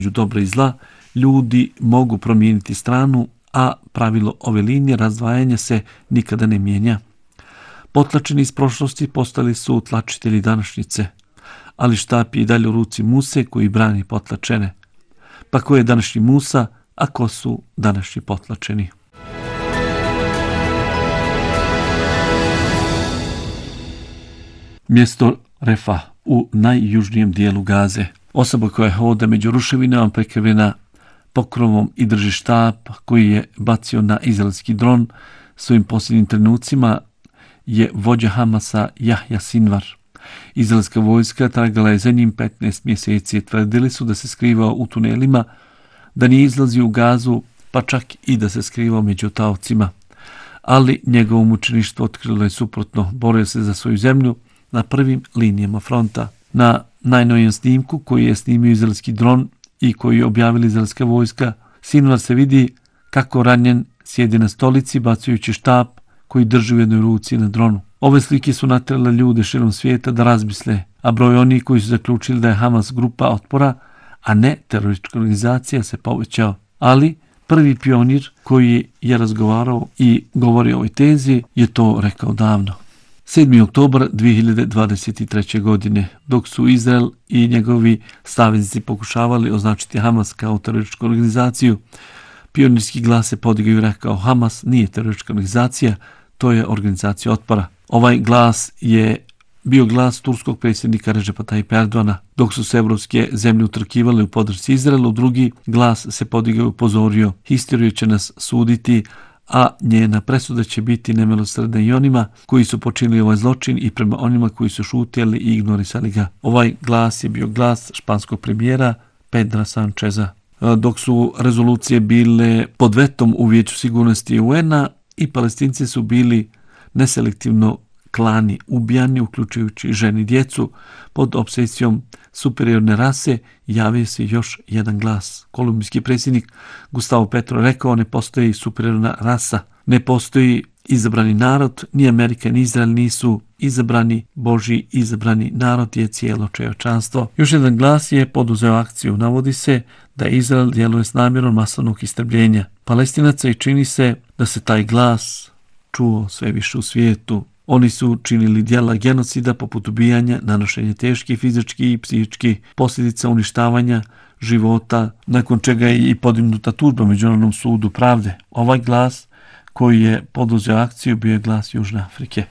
dobra i zla, ljudi mogu promijeniti stranu, a pravilo ove linije razdvajanja se nikada ne mijenja. Potlačeni iz prošlosti postali su tlačitelji današnjice, ali štap je i dalje u ruci Muse koji brani potlačene. Pa ko je današnji Musa, a ko su današnji potlačeni? Mjesto Refa u najjužnijem dijelu Gaze. Osoba koja hoda među ruševinama prekrivena pokrovom i drži štap koji je bacio na izraelski dron svojim posljednjim trenucima je vođa Hamasa Jahja Sinvar. Izraelska vojska tragala je za njim 15 mjeseci. Tvrdili su da se skrivao u tunelima, da nije izlazio u Gazu, pa čak i da se skrivao među taocima. Ali njegovo mučeništvo otkrilo je suprotno. Borio se za svoju zemlju na prvim linijama fronta. Na najnovijem snimku koji je snimio izraelski dron i koji je objavila izraelska vojska, Sinvar se vidi kako ranjen sjedi na stolici bacujući štap koji drži u jednoj ruci na dronu. Ove slike su natjerale ljude širom svijeta da razmisle, a broj onih koji su zaključili da je Hamas grupa otpora, a ne teroristička organizacija, se povećao. Ali prvi pionir koji je razgovarao i govorio o ovoj tezi je to rekao davno. 7. oktobar 2023. godine, dok su Izrael i njegovi saveznici pokušavali označiti Hamas kao terorističku organizaciju, pionirski glas se podigao i rekao: Hamas nije teroristička organizacija, to je organizacija otpora. Ovaj glas je bio glas turskog predsjednika Redžepa Tajjipa Erdogana. Dok su se evropske zemlje utrkivale u podršci Izraelu, drugi glas se podigao i upozorio: historija će nas suditi, a njena presuda će biti nemilosrdna i onima koji su počinili ovaj zločin i prema onima koji su šutjeli i ignorisali ga. Ovaj glas je bio glas španskog premijera Pedra Sancheza. Dok su rezolucije bile pod vetom u Vijeću sigurnosti UN-a, i Palestinci su bili neselektivno klani, ubijani, uključujući ženi i djecu, pod obsesijom superiorne rase, javio se još jedan glas. Kolumbijski predsjednik Gustavo Petro rekao: ne postoji superiorna rasa, ne postoji izabrani narod, ni Amerika ni Izrael nisu izabrani, Božji izabrani narod je cijelo čovječanstvo. Još jedan glas je poduzeo akciju. Navodi se da Izrael djeluje s namjerom masovnog istrebljenja Palestinaca i čini se da se taj glas čuo sve više u svijetu. Oni su činili djela genocida poput ubijanja, nanošenja teških fizičkih i psihičkih posljedica, uništavanja života, nakon čega je i podignuta tužba Međunarodnom sudu pravde. Ovaj glas koji je poduzeo akciju bio je glas Južne Afrike.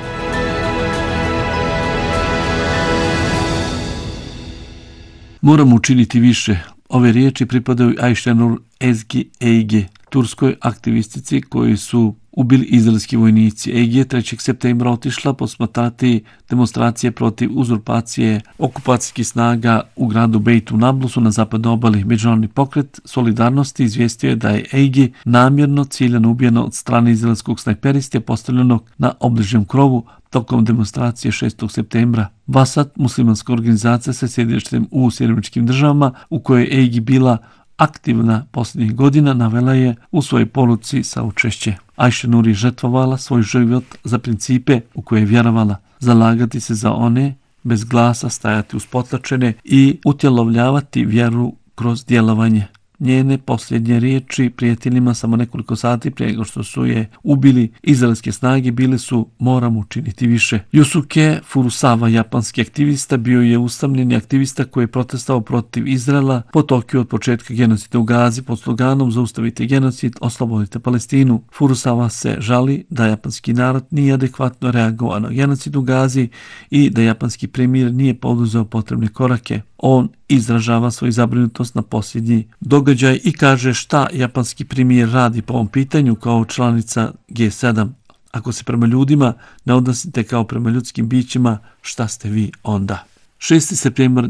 Moramo učiniti više. Ove riječi pripadaju Ayşenur Ezgi Ege, turskoj aktivistici koji su ubili izraelski vojnici. Ege je 3. septembra otišla posmatrati demonstracije protiv uzurpacije okupacijskih snaga u gradu Bejtu Nablusu na zapadnoj obali. Međunarodni pokret solidarnosti izvijestio je da je Ege namjerno ciljano ubijeno od strane izraelskog snajperiste postavljenog na obližnjem krovu tokom demonstracije 6. septembra. Vasat, muslimanska organizacija sa sjedištem u Sjedinjenim Državama, u kojoj je Ege bila aktivna posljednjih godina, navela je u svojoj poruci saučešće. Ayşenur je žrtvovala svoj život za principe u koje je vjerovala, zalagati se za one bez glasa, stajati uz potlačene i utjelovljavati vjeru kroz djelovanje. Njene posljednje riječi prijateljima samo nekoliko sati prije nego što su je ubili izraelske snage bile su: moramo učiniti više. Yusuke Furusawa, japanski aktivista, bio je usamljeni aktivista koji je protestovao protiv Izraela po Tokiju od početka genocida u Gazi pod sloganom: zaustavite genocid, oslobodite Palestinu. Furusawa se žali da japanski narod nije adekvatno reagovao na genocid u Gazi i da japanski premijer nije poduzeo potrebne korake. On izražava svoju zabrinutost na posljednji događaj i kaže šta japanski premijer radi po ovom pitanju kao članica G7. Ako se prema ljudima ne odnosite kao prema ljudskim bićima, šta ste vi onda? 6. septembar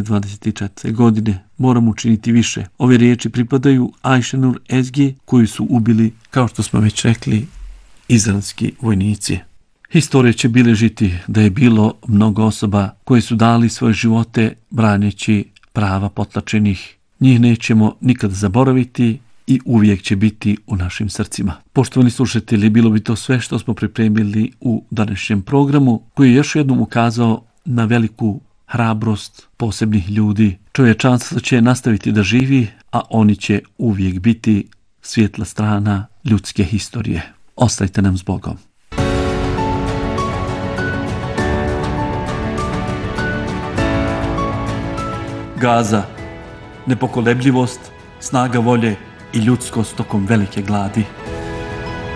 2024. godine. Moramo učiniti više. Ove riječi pripadaju Ayşenur Ezgi koju su ubili, kao što smo već rekli, izraelski vojnici. Historija će bilježiti da je bilo mnogo osoba koje su dali svoje živote braneći prava potlačenih. Njih nećemo nikad zaboraviti i uvijek će biti u našim srcima. Poštovani slušatelji, bilo bi to sve što smo pripremili u današnjem programu, koji je još jednom ukazao na veliku hrabrost posebnih ljudi. Čovječanstvo će nastaviti da živi, a oni će uvijek biti svjetla strana ljudske historije. Ostajte nam s Bogom. Gaza, nepokolebljivost, snaga volje i ljudskost tokom velike gladi.